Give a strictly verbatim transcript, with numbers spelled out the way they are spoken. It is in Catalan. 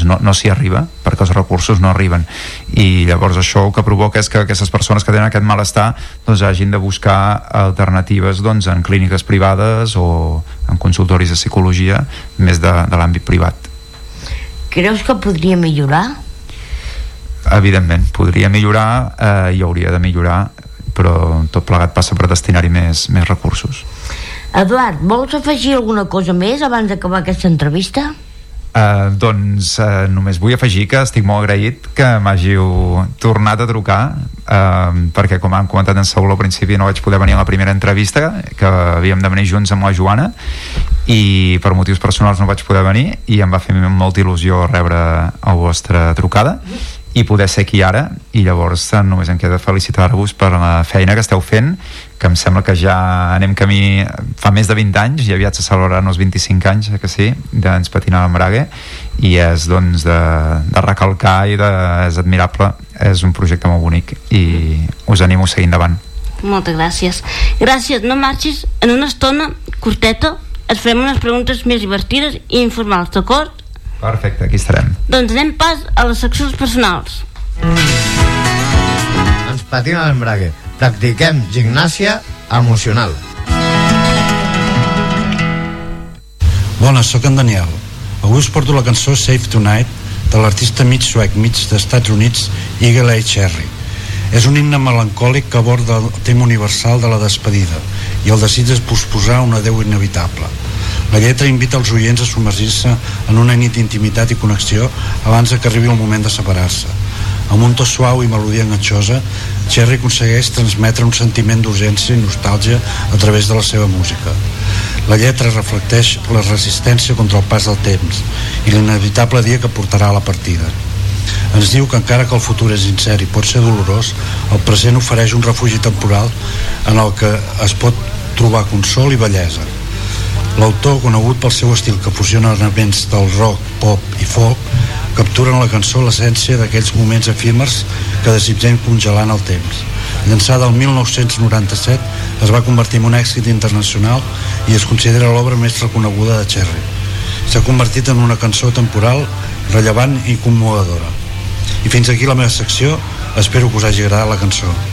doncs no, no s'hi arriba, perquè els recursos no arriben, i llavors això el que provoca és que aquestes persones que tenen aquest malestar doncs hagin de buscar alternatives doncs en clíniques privades o en consultoris de psicologia més de, de l'àmbit privat. Creus que podria millorar? Evidentment, podria millorar eh, i hauria de millorar, però tot plegat passa per destinar-hi més, més recursos. Eduard, vols afegir alguna cosa més abans d'acabar aquesta entrevista? Uh, doncs uh, només vull afegir que estic molt agraït que m'hàgiu tornat a trucar, uh, perquè com hem comentat en Saúl al principi no vaig poder venir a la primera entrevista, que havíem de venir junts amb la Joana, i per motius personals no vaig poder venir, i em va fer molta il·lusió rebre la vostra trucada i poder ser aquí ara, i llavors només em queda felicitar-vos per la feina que esteu fent, que em sembla que ja anem camí fa més de vint anys, i aviat se celebraran els vint-i-cinc anys, que sí, d'Ens Patina l'Embrague, i és doncs de, de recalcar i de, és admirable, és un projecte molt bonic i us animo a seguir endavant. Moltes gràcies. Gràcies, no marxis, en una estona curteta et farem unes preguntes més divertides i informals, d'acord? Perfecte, aquí estarem. Doncs anem pas a les seccions personals. Ens patina l'embrague. Practiquem gimnàsia emocional. Bones, sóc en Daniel. Avui us porto la cançó Save Tonight de l'artista mig suec mig d'Estats Units Eagle Eye Cherry. És un himne melancòlic que aborda el tema universal de la despedida i el desig de posposar un adeu inevitable. La lletra invita els oients a submergir-se en una nit d'intimitat i connexió abans que arribi el moment de separar-se. Amb un to suau i melodia enganxosa, Cherry aconsegueix transmetre un sentiment d'urgència i nostàlgia a través de la seva música. La lletra reflecteix la resistència contra el pas del temps i l'inevitable dia que portarà a la partida. Ens diu que encara que el futur és incert i pot ser dolorós, el present ofereix un refugi temporal en el que es pot trobar consol i bellesa. L'autor, conegut pel seu estil que fusiona elements del rock, pop i folk, captura en la cançó l'essència d'aquells moments efímers que desitgem congelar en el temps. Llançada el mil nou-cents noranta-set, es va convertir en un èxit internacional i es considera l'obra més reconeguda de Cherry. S'ha convertit en una cançó temporal, rellevant i commovedora. I fins aquí la meva secció, espero que us hagi agradat la cançó.